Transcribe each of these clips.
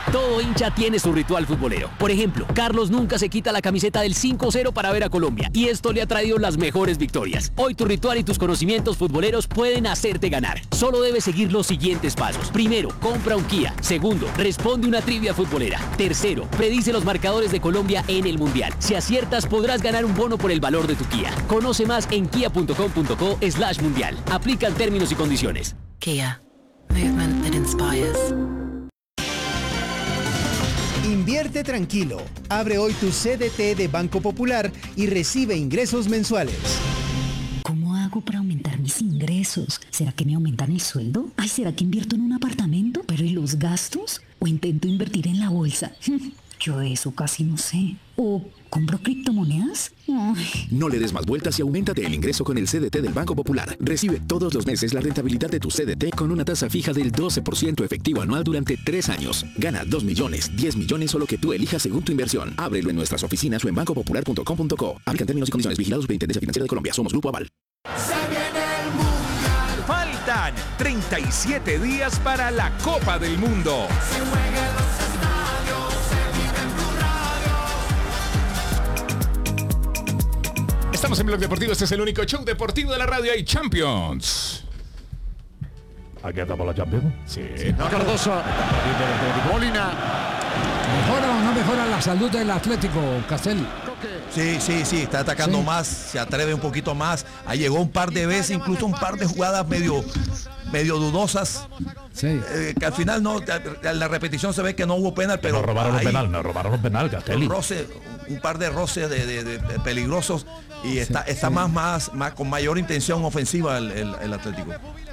Todo hincha tiene su ritual futbolero. Por ejemplo, Carlos nunca se quita la camiseta del 5-0 para ver a Colombia, y esto le ha traído las mejores victorias. Hoy tu ritual y tus conocimientos futboleros pueden hacerte ganar. Solo debes seguir los siguientes pasos. Primero, compra un Kia. Segundo, responde una trivia futbolera. Tercero, predice los marcadores de Colombia en el Mundial. Si aciertas, podrás ganar un bono por el valor de tu Kia. Conoce más en kia.com.co/mundial. Aplican términos y condiciones. Kia. Movement that inspires. Invierte tranquilo. Abre hoy tu CDT de Banco Popular y recibe ingresos mensuales. ¿Cómo hago para aumentar mis ingresos? ¿Será que me aumentan el sueldo? Ay, ¿será que invierto en un apartamento? ¿Pero y los gastos? ¿O intento invertir en la bolsa? Yo de eso casi no sé. ¿O compro criptomonedas? Ay. No le des más vueltas y auméntate el ingreso con el CDT del Banco Popular. Recibe todos los meses la rentabilidad de tu CDT con una tasa fija del 12% efectivo anual durante 3 años. Gana 2 millones, 10 millones o lo que tú elijas según tu inversión. Ábrelo en nuestras oficinas o en bancopopular.com.co. Aplican términos y condiciones. Vigilados Superintendencia Financiera de Colombia. Somos Grupo Aval. Se viene el Mundial. Faltan 37 días para la Copa del Mundo. Se juega en los estadios, se vive en tu radio. Estamos en Blog Deportivo. Este es el único show deportivo de la radio. Hay Champions. Aquí estamos la Champions. Sí. Cardoso. Molina. ¿Mejora o no mejora la salud del Atlético, Castel? Sí, está atacando más, se atreve un poquito más. Ahí llegó un par de veces, incluso un par de jugadas medio dudosas. Sí. Que al final no, la repetición se ve que no hubo penal, pero nos robaron un penal, Castelli. Un par de roces de peligrosos y está más con mayor intención ofensiva el Atlético.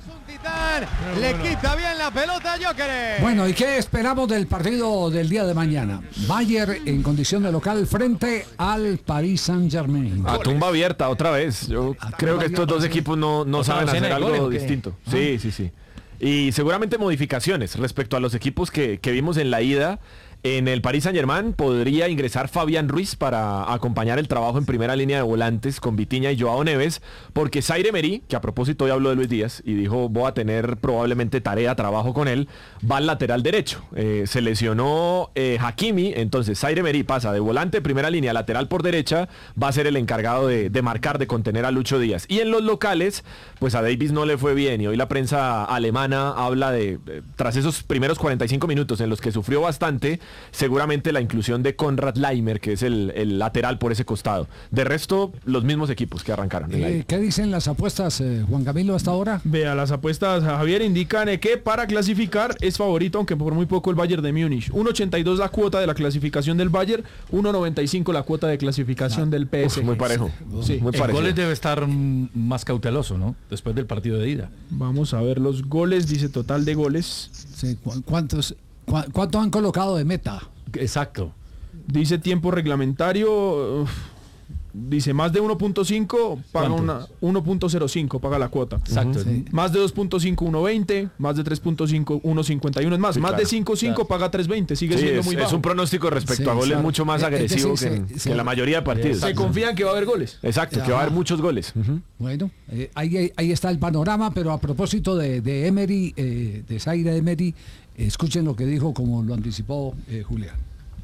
Le quita bien la pelota a Gyökeres. Bueno, ¿y qué esperamos del partido del día de mañana? Bayern en condición de local frente al Paris Saint-Germain. A tumba abierta otra vez. Yo creo que estos dos equipos no saben hacer algo distinto. Sí. Y seguramente modificaciones respecto a los equipos que vimos en la ida. En el Paris Saint-Germain podría ingresar Fabián Ruiz para acompañar el trabajo en primera línea de volantes con Vitinha y Joao Neves, porque Zaire Emery, que a propósito hoy habló de Luis Díaz y dijo voy a tener probablemente trabajo con él, va al lateral derecho. Se lesionó Hakimi, entonces Zaire Emery pasa de volante primera línea a lateral por derecha, va a ser el encargado de marcar, de contener a Lucho Díaz. Y en los locales, pues a Davies no le fue bien y hoy la prensa alemana habla de, tras esos primeros 45 minutos en los que sufrió bastante, seguramente la inclusión de Konrad Laimer, que es el lateral por ese costado. De resto, los mismos equipos que arrancaron. ¿Qué dicen las apuestas, Juan Camilo, hasta ahora? Vea, las apuestas, Javier, indican que para clasificar es favorito, aunque por muy poco, el Bayern de Múnich. 1.82 la cuota de la clasificación del Bayern, 1.95 la cuota de clasificación del PSG. Muy parejo. Sí. Muy parejo. En goles debe estar más cauteloso, ¿no? Después del partido de ida. Vamos a ver los goles, dice total de goles. Sí, ¿Cuánto han colocado de meta? Exacto. Dice tiempo reglamentario, dice más de 1.5 paga 1.05 paga la cuota. Exacto. Sí. Más de 2.5 1.20, más de 3.5 1.51, es más, más de 5.5 paga 3.20, sigue siendo muy bajo. Es un pronóstico respecto a goles mucho más agresivo que la mayoría de partidos. Se confían que va a haber goles. Exacto, que va a haber muchos goles. Bueno, ahí está el panorama, pero a propósito de Emery, de Zaire Emery, escuchen lo que dijo, como lo anticipó Julián.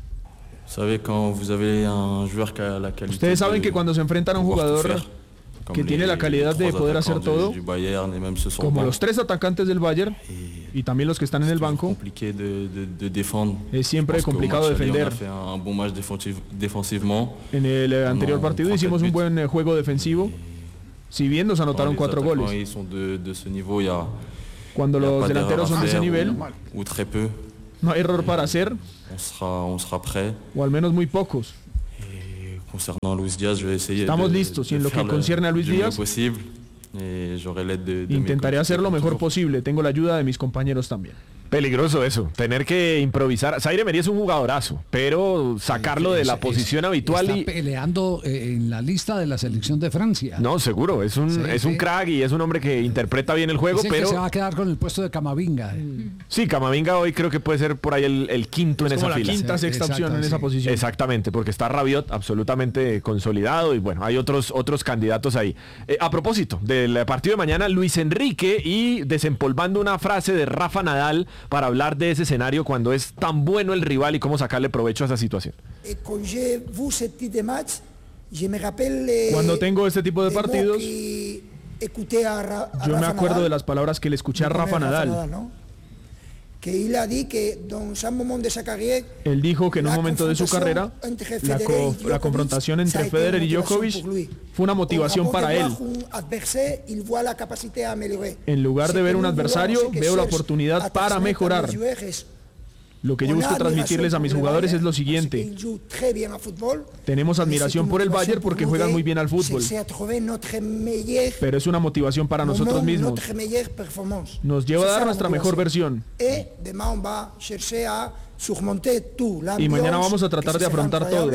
Ustedes saben que cuando se enfrentan a un jugador que tiene la calidad de poder hacer todo, como los tres atacantes del Bayern y también los que están en el banco, es siempre complicado defender. En el anterior partido hicimos un buen juego defensivo, si bien nos anotaron 4 goles. Cuando los delanteros son de ese nivel, no hay error para hacer, o al menos muy pocos. Estamos listos, y en lo que concierne a Luis Díaz, intentaré hacer lo mejor posible. Tengo la ayuda de mis compañeros también. Peligroso eso, tener que improvisar. Zaire Emery es un jugadorazo, pero sacarlo de la posición habitual está peleando en la lista de la selección de Francia. No, seguro, es un crack y es un hombre que interpreta bien el juego, pero que se va a quedar con el puesto de Camavinga. Sí, Camavinga hoy creo que puede ser por ahí el quinto en esa fila. La quinta, sexta opción en esa posición. Exactamente, porque está Rabiot absolutamente consolidado y bueno, hay otros candidatos ahí. A propósito del partido de mañana, Luis Enrique, y desempolvando una frase de Rafa Nadal para hablar de ese escenario cuando es tan bueno el rival y cómo sacarle provecho a esa situación? Cuando tengo este tipo de partidos, yo me acuerdo de las palabras que le escuché a Rafa Nadal. Él dijo que en un momento de su carrera la confrontación entre Federer y Djokovic fue una motivación para él. En lugar de ver un adversario, veo la oportunidad para mejorar. Lo que yo busco transmitirles a mis jugadores es lo siguiente: tenemos admiración por el Bayern porque juegan muy bien al fútbol, pero es una motivación para nosotros mismos. Nos lleva a dar nuestra mejor versión. Y mañana vamos a tratar de afrontar todo.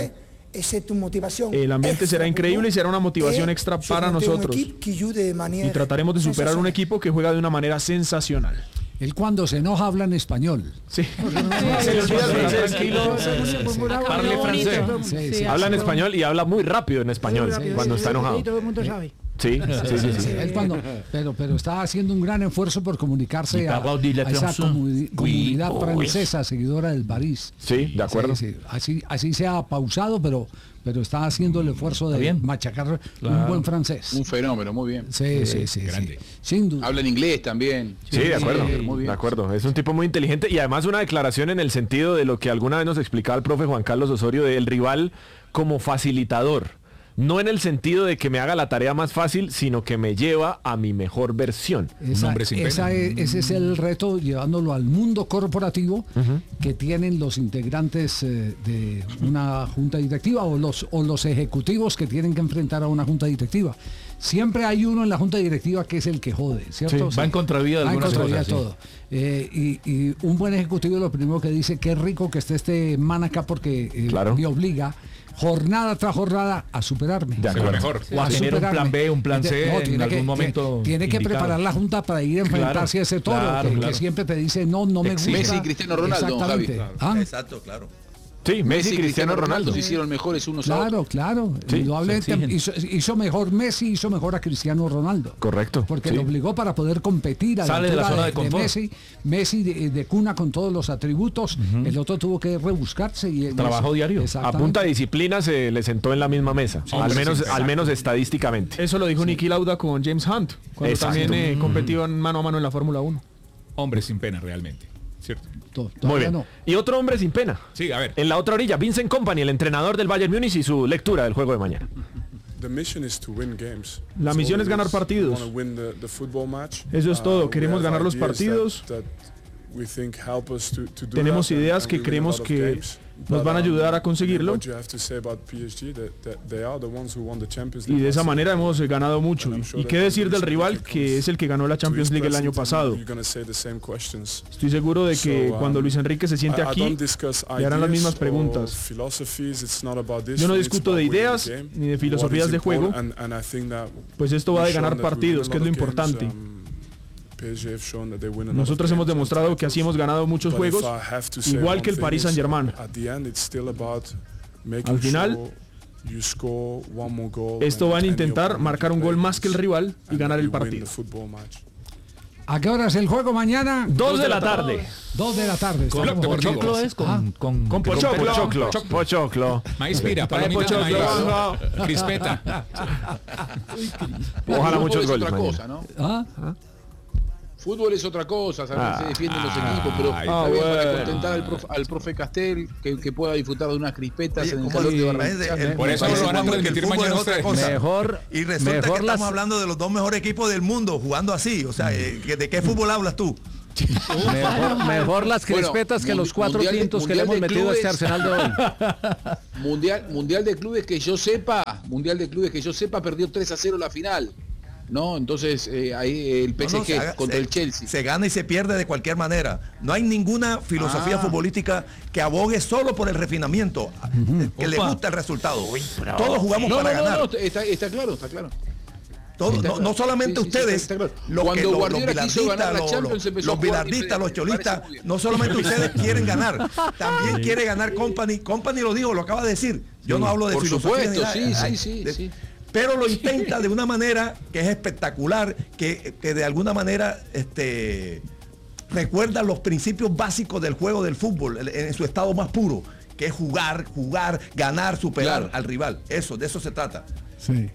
El ambiente será increíble y será una motivación extra para nosotros. Y trataremos de superar un equipo que juega de una manera sensacional. Él cuando se enoja habla en español. Sí. Se le olvida el francés. Parle francés. Habla en español y habla muy rápido en español cuando está enojado. Todo el mundo sabe. Sí. Él cuando, pero está haciendo un gran esfuerzo por comunicarse a esa comunidad francesa, seguidora del París. Sí, de acuerdo. Sí. Así se ha pausado, pero está haciendo el esfuerzo de machacar un buen francés. Un fenómeno, muy bien. Sí. Grande. Sin duda. Habla en inglés también. Sí, de acuerdo. Muy bien. De acuerdo. Es un tipo muy inteligente y además una declaración en el sentido de lo que alguna vez nos explicaba el profe Juan Carlos Osorio del rival como facilitador. No en el sentido de que me haga la tarea más fácil, sino que me lleva a mi mejor versión. Ese es el reto, llevándolo al mundo corporativo que tienen los integrantes de una junta directiva o los ejecutivos que tienen que enfrentar a una junta directiva. Siempre hay uno en la junta directiva que es el que jode, ¿cierto? Sí, va en contravía de algunas cosas. Todo. Y un buen ejecutivo lo primero que dice: qué rico que esté este man acá porque me obliga jornada tras jornada a superarme. De acuerdo. Mejor. O a tener un plan B, un plan C en algún momento. Tiene que preparar la junta para ir a enfrentarse a ese toro que siempre te dice no me gusta. Messi y Cristiano Ronaldo, Javi. Exacto, claro. Sí, Messi y Cristiano Ronaldo se hicieron mejores unos a otros. Claro. Sí, hizo mejor Messi, hizo mejor a Cristiano Ronaldo. Correcto. Porque lo obligó para poder competir a Sale de la zona de confort. Messi de cuna con todos los atributos. El otro tuvo que rebuscarse y trabajo diario. A punta de disciplina se le sentó en la misma mesa. Al menos estadísticamente. Eso lo dijo Niki Lauda con James Hunt cuando también competían mano a mano en la Fórmula 1. Hombre sin pena realmente. ¿Cierto? Muy bien. No. Y otro hombre sin pena. Sí, a ver. En la otra orilla, Vincent Kompany, el entrenador del Bayern Múnich y su lectura del juego de mañana. La misión es ganar partidos. Eso es todo. Queremos ganar los partidos. Tenemos ideas que creemos que nos van a ayudar a conseguirlo. Y de esa manera hemos ganado mucho. ¿Y qué decir del rival, que es el que ganó la Champions League el año pasado? Estoy seguro de que cuando Luis Enrique se siente aquí, le harán las mismas preguntas. Yo no discuto de ideas ni de filosofías de juego, pues esto va de ganar partidos, que es lo importante. Nosotros hemos demostrado que así hemos ganado muchos juegos, igual que el Paris Saint-Germain. Al final, esto va a intentar marcar un gol más que el rival y ganar el partido. ¿A qué hora es el juego mañana? 2 de la tarde. 2 de la tarde. ¿Con pochoclo es? Con pochoclo. Maíz pira, palomita de maíz. Crispeta. Ojalá muchos goles. Otra cosa, ¿no? Fútbol es otra cosa, se defienden los equipos, pero para contentar al profe Castel, que pueda disfrutar de unas crispetas en el calor de Barranquilla. Por eso lo van a transmitir mañana ustedes. Y resulta que estamos hablando de los dos mejores equipos del mundo jugando así. O sea, ¿de qué fútbol hablas tú? Mejor las crispetas que los 4 tintos que le hemos metido a este Arsenal de hoy. Mundial de clubes que yo sepa, perdió 3-0 la final. No, entonces ahí el PSG contra el Chelsea. Se gana y se pierde de cualquier manera. No hay ninguna filosofía futbolística que abogue solo por el refinamiento, que le gusta el resultado. Todos jugamos para ganar. No, está claro. No solamente ustedes, los bilardistas, los cholistas, no solamente ustedes quieren ganar, también quiere ganar Kompany. Kompany lo dijo, lo acaba de decir. Yo no hablo de filosofía. Por supuesto, sí. Pero lo intenta de una manera que es espectacular, que de alguna manera recuerda los principios básicos del juego del fútbol en su estado más puro, que es jugar, ganar, superar al rival. De eso se trata. Sí.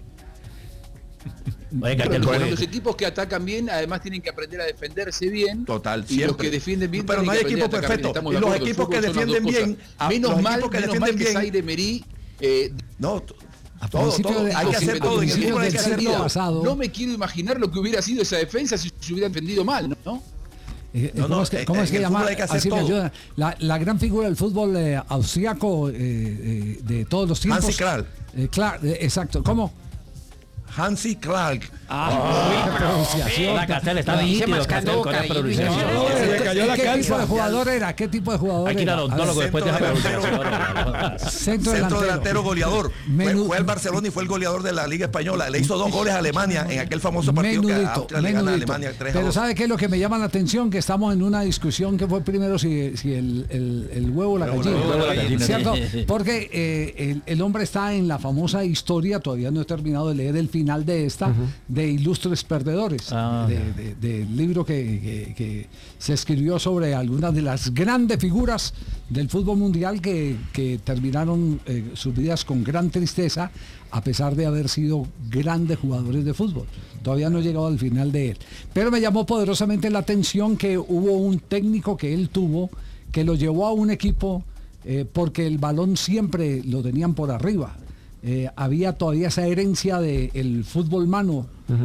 Los equipos que atacan bien, además tienen que aprender a defenderse bien. Total, y los que defienden bien. Pero no hay equipo perfecto. Y los equipos que defienden bien, menos mal que Zaire Emery. No. Todo. Hay que hacer todo. En el fútbol hay que hacer todo. No me quiero imaginar lo que hubiera sido esa defensa si se hubiera defendido mal, ¿no? ¿Cómo es que llama? Así me ayuda. La gran figura del fútbol austriaco de todos los tiempos. Hansi Krall. Exacto. ¿Cómo? Hansi Krall. Qué pronunciación. La Castel está nítido con la pronunciación. ¿Qué tipo de jugador era? ¿Qué tipo de jugador era? Hay que ir al odontólogo después de esa pronunciación. Centro delantero goleador. Fue al Barcelona y fue el goleador de la Liga Española. Le hizo 2 goles a Alemania en aquel famoso partido que Austria le gana a Alemania 3-2. Pero ¿sabe qué es lo que me llama la atención? Que estamos en una discusión que fue primero si el huevo o la gallina. ¿Cierto? Porque el hombre está en la famosa historia, todavía no he terminado de leer el final de esta, de Ilustres Perdedores, del libro que se escribió sobre algunas de las grandes figuras del fútbol mundial que terminaron sus vidas con gran tristeza, a pesar de haber sido grandes jugadores de fútbol. Todavía no he llegado al final de él. Pero me llamó poderosamente la atención que hubo un técnico que él tuvo, que lo llevó a un equipo porque el balón siempre lo tenían por arriba. Había todavía esa herencia del fútbol mano,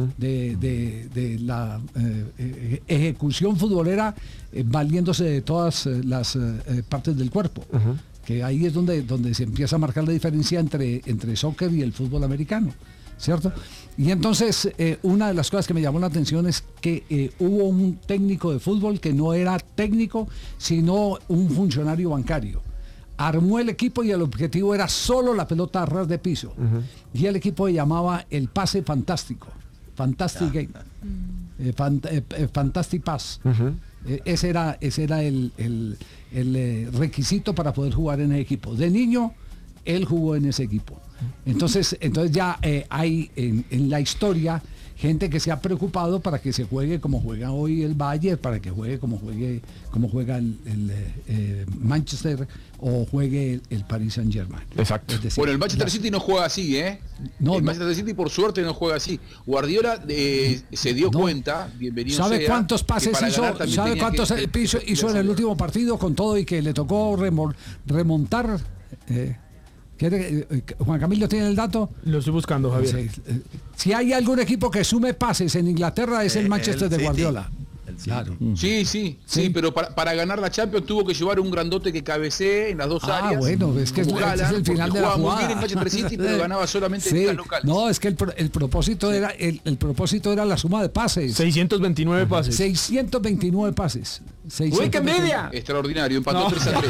de la ejecución futbolera, valiéndose de todas las partes del cuerpo. Que ahí es donde se empieza a marcar la diferencia entre soccer y el fútbol americano, ¿cierto? Y entonces una de las cosas que me llamó la atención es que hubo un técnico de fútbol que no era técnico, sino un funcionario bancario. Armó el equipo y el objetivo era solo la pelota a ras de piso. Y el equipo se llamaba el Pase Fantástico. Fantastic Game. Fantastic Pass. Ese era el requisito para poder jugar en ese equipo. De niño, él jugó en ese equipo. Entonces ya hay en la historia gente que se ha preocupado para que se juegue como juega hoy el Bayern, para que juegue como juega el Manchester o juegue el Paris Saint-Germain. Exacto. Es decir, bueno, el Manchester City no juega así, Manchester City por suerte no juega así. Guardiola se dio cuenta, bienvenido. ¿Sabe sea, cuántos pases hizo? ¿Sabe cuántos hizo en el último partido con todo y que le tocó remontar? Juan Camilo, ¿tiene el dato? Lo estoy buscando, Javier. Si hay algún equipo que sume pases en Inglaterra es el Manchester de Guardiola. Claro. Sí, pero para ganar la Champions tuvo que llevar un grandote que cabecee en las dos áreas. Bueno, es que es el final de la jugada. Muy bien en Manchester City, pero ganaba solamente en ligas locales. No, es que el propósito era el propósito era la suma de pases. 629 pases. 629 pases. ¡Uy, qué media! Extraordinario, empató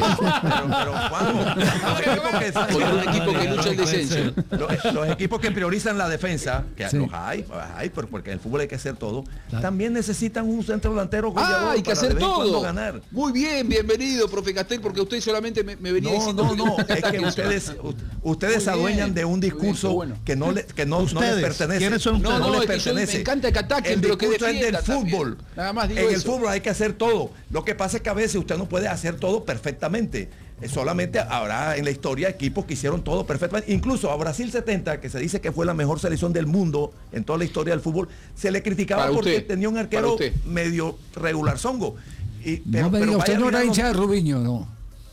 3-3. Pero con un equipo que lucha el descenso. Los equipos que priorizan la defensa, que los hay, porque en el fútbol hay que hacer todo, también necesitan un centro delantero goleador. Hay que hacer todo. Ganar. Muy bien, bienvenido, profe Castel, porque usted solamente me venía diciendo. No, es que ustedes se adueñan de un discurso que no les pertenece. ¿Quiénes son ustedes? No, es que me encanta que ataquen, pero que defiendan. El fútbol. Nada más digo en el fútbol hay que hacer todo. Lo que pasa es que a veces usted no puede hacer todo perfectamente. Solamente habrá en la historia equipos que hicieron todo perfectamente. Incluso a Brasil 70, que se dice que fue la mejor selección del mundo en toda la historia del fútbol, se le criticaba porque tenía un arquero medio regular zongo. Pero usted no era hincha de Rubiño, ¿no?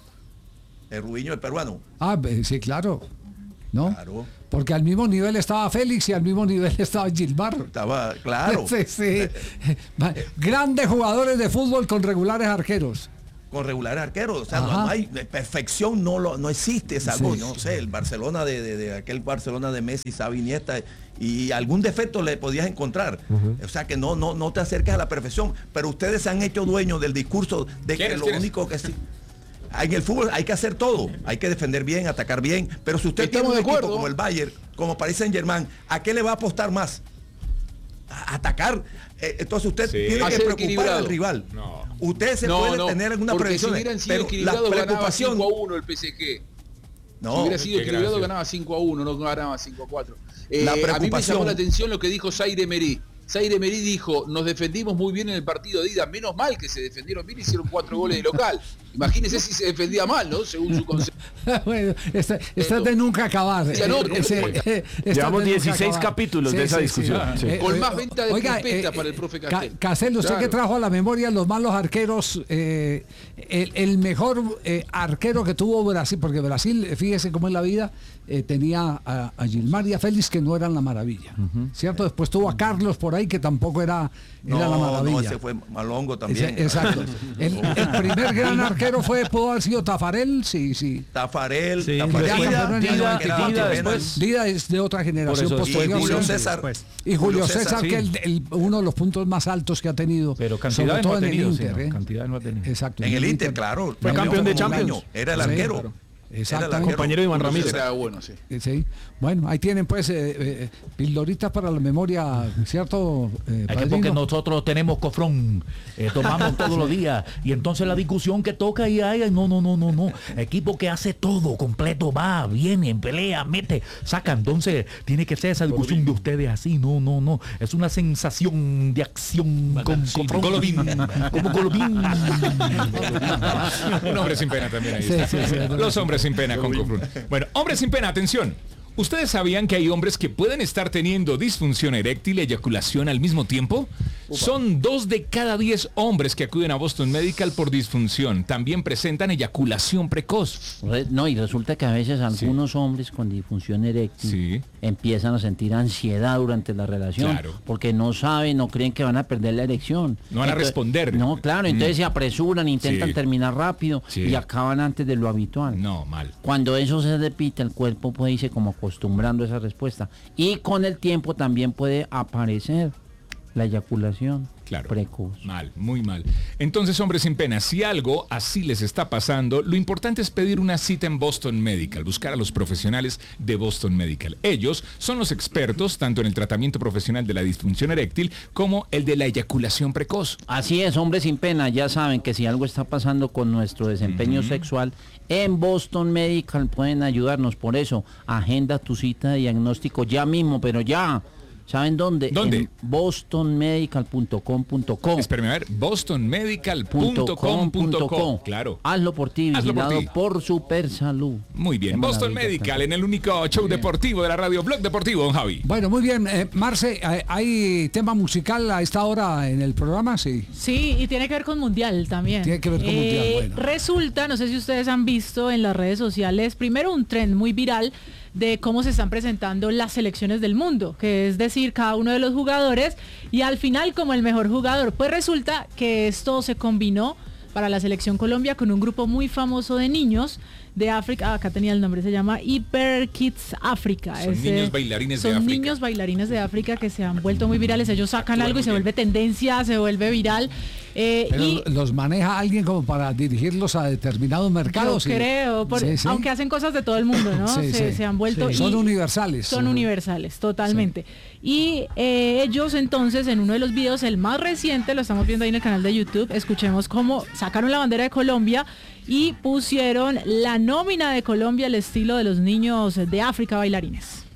El Rubiño, el peruano. Sí, claro. ¿No? Claro. Porque al mismo nivel estaba Félix y al mismo nivel estaba Gilmar. Estaba, claro. Sí. Grandes jugadores de fútbol con regulares arqueros. Con regulares arqueros, o sea, no hay perfección, no existe, salvo, no sé, el Barcelona de aquel Barcelona de Messi, Xavi, Iniesta, y algún defecto le podías encontrar. O sea que no te acerques a la perfección, pero ustedes se han hecho dueños del discurso de que lo único que sí. En el fútbol hay que hacer todo, hay que defender bien, atacar bien, pero si usted tiene un equipo como el Bayern, como Paris Saint-Germain, ¿a qué le va a apostar más? A atacar. Entonces usted tiene que preocupar al rival. Usted se puede tener alguna previsión, pero la preocupación 5-1 el PSG. Si hubiera sido equilibrado ganaba 5-1, no ganaba 5-4. A mí me llamó la atención lo que dijo Zaire Emery. Zaire Emery dijo, nos defendimos muy bien en el partido de ida, menos mal que se defendieron bien y hicieron 4 goles de local. Imagínese si se defendía mal, ¿no? Según su concepto. Bueno, esta es de nunca acabar. Llevamos 16 capítulos de esa discusión. Con más venta de crispeta para el profe Castel. Castel, usted que trajo a la memoria los malos arqueros, el mejor arquero que tuvo Brasil, porque Brasil, fíjese cómo es la vida, tenía a Gilmar y a Félix, que no eran la maravilla, ¿cierto? Después tuvo a Carlos por ahí, que tampoco era la maravilla. No, ese fue Malongo también. Exacto. El primer gran arquero pudo haber sido Tafarel, sí. Tafarel. Dida es de otra generación posterior. Y Julio César, que uno de los puntos más altos que ha tenido. Pero cantidad no ha tenido, cantidad no ha tenido. Exacto. En el Inter, claro. Fue campeón de Champions. Era el arquero. Exactamente. Compañero de Iván Ramírez. Bueno, sí. Bueno, ahí tienen pues pildoritas para la memoria, ¿cierto? Es que porque nosotros tenemos cofrón, tomamos todos los días, y entonces la discusión que toca y hay, no. Equipo que hace todo, completo, va, viene, pelea, mete, saca. Entonces tiene que ser esa discusión de ustedes así, no. Es una sensación de acción con cofrón. Como Golovin. Un hombre sin pena también ahí está. Los hombres sin pena con Cofrún. Bueno, hombres sin pena, atención. ¿Ustedes sabían que hay hombres que pueden estar teniendo disfunción eréctil y eyaculación al mismo tiempo? Son 2 de cada 10 hombres que acuden a Boston Medical por disfunción. También presentan eyaculación precoz. No, y resulta que a veces algunos hombres con disfunción eréctil empiezan a sentir ansiedad durante la relación, porque no saben, no creen que van a perder la erección. No van a responder. No, claro, entonces se apresuran, intentan terminar rápido y acaban antes de lo habitual. No, mal. Cuando eso se repite, el cuerpo puede irse como acostumbrando a esa respuesta. Y con el tiempo también puede aparecer la eyaculación precoz. Mal, muy mal. Entonces, hombres sin pena, si algo así les está pasando, lo importante es pedir una cita en Boston Medical, buscar a los profesionales de Boston Medical. Ellos son los expertos tanto en el tratamiento profesional de la disfunción eréctil como el de la eyaculación precoz. Así es, hombres sin pena, ya saben que si algo está pasando con nuestro desempeño sexual, en Boston Medical pueden ayudarnos. Por eso, agenda tu cita de diagnóstico ya mismo, pero ya. ¿Saben dónde? ¿Dónde? En bostonmedical.com.co. Espérame a ver, bostonmedical.com.co. Claro. Hazlo por ti, vigilado por Super Salud. Muy bien, Boston Medical en el único show deportivo de la radio, Blog Deportivo, don Javi. Bueno, muy bien. Marce, ¿hay tema musical a esta hora en el programa? Sí. Sí, y tiene que ver con Mundial también. Tiene que ver con Mundial, bueno. Resulta, no sé si ustedes han visto en las redes sociales, primero un trend muy viral de cómo se están presentando las selecciones del mundo, que es decir, cada uno de los jugadores y al final como el mejor jugador. Pues resulta que esto se combinó para la selección Colombia con un grupo muy famoso de niños de África. Acá tenía el nombre, se llama Hyper Kids África. Son niños bailarines de África. Son niños bailarines de África que se han vuelto muy virales. Ellos sacan algo y se vuelve tendencia, se vuelve viral. Pero los maneja alguien como para dirigirlos a determinados mercados. Yo creo, aunque hacen cosas de todo el mundo, ¿no? Se han vuelto... Son universales. Son universales, totalmente. Y ellos entonces, en uno de los videos, el más reciente, lo estamos viendo ahí en el canal de YouTube, escuchemos cómo sacaron la bandera de Colombia y pusieron la nómina de Colombia al estilo de los niños de África bailarines.